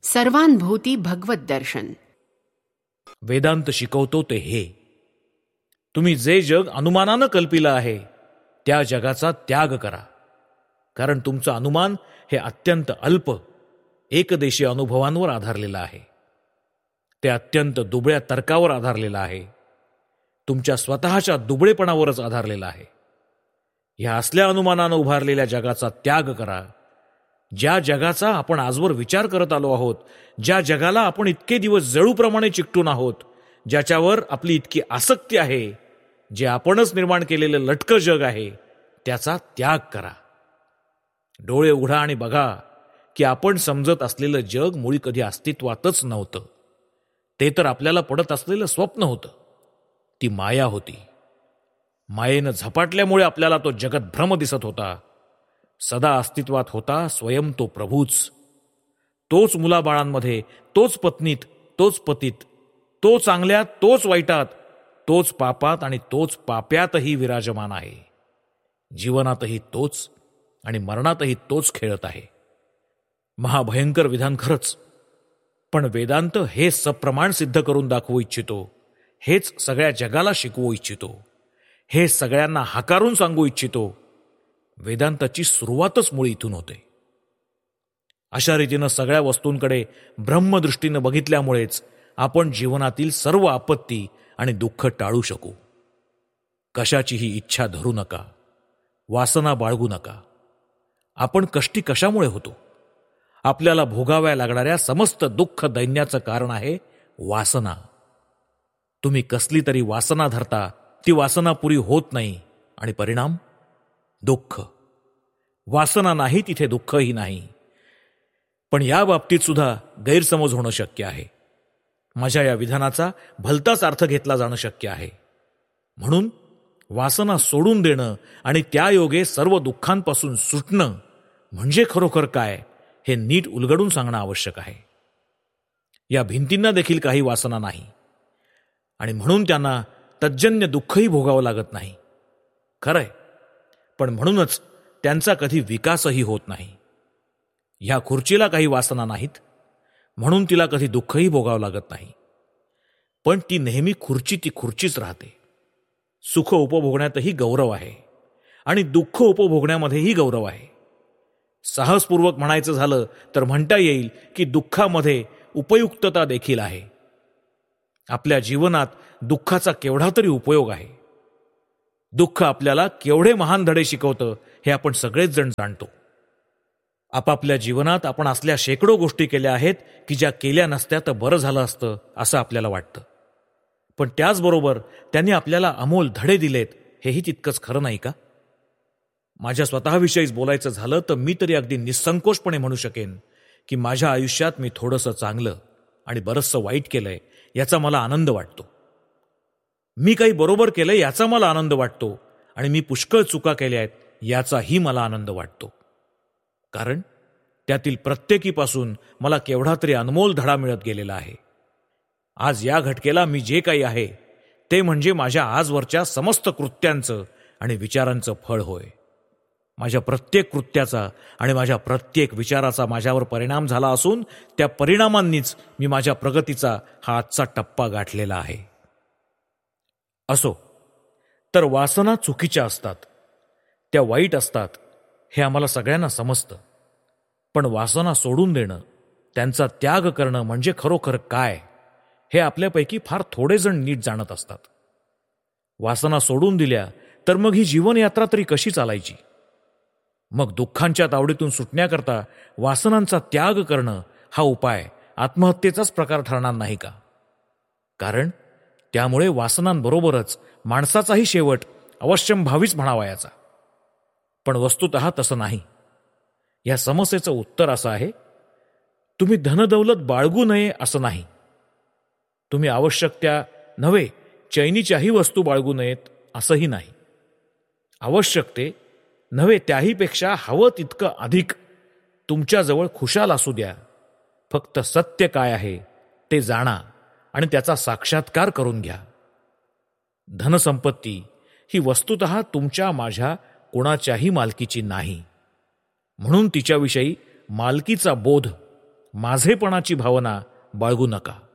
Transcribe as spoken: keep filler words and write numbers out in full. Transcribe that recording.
सर्वांभूती भगवत दर्शन. वेदांत शिकवतो ते हे: तुम्ही जे जग अनुमानानं कल्पिलं आहे त्या जगाचा त्याग करा. कारण तुमचं अनुमान हे अत्यंत अल्प एकदेशीय अनुभवांवर आधारलेलं आहे. ते अत्यंत दुबळ्या तर्कावर आधारलेलं आहे. तुमच्या स्वतःच्या दुबळेपणावरच आधारलेलं आहे. ह्या असल्या अनुमानानं उभारलेल्या जगाचा त्याग करा. ज्या जगाचा आपण आजवर विचार करत आलो आहोत, ज्या जगाला आपण इतके दिवस जळूप्रमाणे चिकटून आहोत, ज्याच्यावर आपली इतकी आसक्ती आहे, जे आपणच निर्माण केलेलं लटकं जग आहे, त्याचा त्याग करा. डोळे उघडा आणि बघा की आपण समजत असलेलं जग मुळी कधी अस्तित्वातच नव्हतं. ते तर आपल्याला पडत असलेलं स्वप्न होतं. ती माया होती. मायेनं झपाटल्यामुळे आपल्याला तो जगत भ्रम दिसत होता. सदा अस्तित्वात होता स्वयं तो प्रभूच. तोच मुलाबाळांमध्ये, तोच पत्नीत, तोच पतीत, तो चांगल्यात, तोच वाईटात, तोच पापात आणि तोच पाप्यातही विराजमान आहे. जीवनातही तोच आणि मरणातही तोच खेळत आहे. महाभयंकर विधान खरंच. पण वेदांत हे सप्रमाण सिद्ध करून दाखवू इच्छितो. हेच सगळ्या जगाला शिकवू इच्छितो. हे सगळ्यांना हाकारून सांगू इच्छितो. वेदांताची सुरुवातच मुळी इथून होते. अशा रीतीनं सगळ्या वस्तूंकडे ब्रह्मदृष्टीनं बघितल्यामुळेच आपण जीवनातील सर्व आपत्ती आणि दुःख टाळू शकू. कशाचीही इच्छा धरू नका. वासना बाळगू नका. आपण कष्टी कशामुळे होतो? आपल्याला भोगाव्या लागणाऱ्या समस्त दुःख दैन्याचं कारण आहे वासना. तुम्ही कसली तरी वासना धरता, ती वासना पुरी होत नाही आणि परिणाम दुःख. वासना नाही तिथे दुःखही नाही. पण या बाबतीत सुद्धा गैरसमज होणं शक्य आहे. माझ्या या विधानाचा भलताच अर्थ घेतला जाणं शक्य आहे. म्हणून वासना सोडून देणं आणि त्या योगे सर्व दुःखांपासून सुटणं म्हणजे खरोखर काय हे नीट उलगडून सांगणं आवश्यक आहे. या भिंतींना देखील काही वासना नाही आणि म्हणून त्यांना तज्जन्य दुःखही भोगावं लागत नाही. खरंय, पण म्हणूनच त्यांचा कधी विकासही होत नाही. ह्या खुर्चीला काही वासना नाहीत म्हणून तिला कधी दुःखही भोगावं लागत नाही. पण ती नेहमी खुर्ची ती खुर्चीच राहते. सुख उपभोगण्यातही गौरव आहे आणि दुःख उपभोगण्यामध्येही गौरव आहे. साहसपूर्वक म्हणायचं झालं तर म्हणता येईल की दुःखामध्ये उपयुक्तता देखील आहे. आपल्या जीवनात दुःखाचा केवढा तरी उपयोग आहे. दुःख आपल्याला केवढे महान धडे शिकवतं हे आपण सगळेच जण जाणतो. आपापल्या जीवनात आपण असल्या शेकडो गोष्टी केल्या आहेत की ज्या केल्या नसत्या तर बरं झालं असतं असं आपल्याला वाटतं. पण त्याचबरोबर त्यांनी आपल्याला अमोल धडे दिलेत हेही तितकंच खरं नाही का? माझ्या स्वतःविषयीच बोलायचं झालं तर मी तरी अगदी निसंकोचपणे म्हणू शकेन की माझ्या आयुष्यात मी थोडंसं चांगलं आणि बरंचसं वाईट केलंय याचा मला आनंद वाटतो. मी काही बरोबर केलंय याचा मला आनंद वाटतो आणि मी पुष्कळ चुका केल्या आहेत याचाही मला आनंद वाटतो. कारण त्यातील प्रत्येकीपासून मला केवढा तरी अनमोल धडा मिळत गेलेला आहे. आज या घटकेला मी जे काही आहे ते म्हणजे माझ्या आजवरच्या समस्त कृत्यांचं आणि विचारांचं फळ होय. माझ्या प्रत्येक कृत्याचा आणि माझ्या प्रत्येक विचाराचा माझ्यावर परिणाम झाला असून त्या परिणामांनीच मी माझ्या प्रगतीचा हा आजचा टप्पा गाठलेला आहे. असो, तर वासना चुकीच्या असतात, त्या वाईट असतात हे आम्हाला सगळ्यांना समजतं. पण वासना सोडून देणं, त्यांचा त्याग करणं म्हणजे खरोखर काय हे आपल्यापैकी फार थोडे जण नीट जाणत असतात. वासना सोडून दिल्या तर मग ही जीवनयात्रा तरी कशी चालायची? मग दुःखांच्या तावडीतून सुटण्याकरता वासनांचा त्याग करणं हा उपाय आत्महत्येचाच प्रकार ठरणार नाही का? कारण त्यामुळे वासनांबरोबरच माणसाचाही शेवट अवश्यंभावीच म्हणावायाचा. पण वस्तुतः तसं नाही. या समस्येचं उत्तर असं आहे, तुम्ही धनदौलत बाळगू नये असं नाही. तुम्ही आवश्यक त्या नव्हे चैनीच्याही वस्तू बाळगू नयेत असंही नाही. आवश्यक ते नव्हे त्याहीपेक्षा हवं तितकं अधिक तुमच्याजवळ खुशाल असू द्या. फक्त सत्य काय आहे ते जाणा आणि त्याचा साक्षात्कार करून घ्या. धनसंपत्ती ही वस्तुतः तुमच्या माझ्या कोणाच्याही मालकीची नाही. म्हणून तिच्याविषयी मालकीचा बोध माझेपणाची भावना बाळगू नका.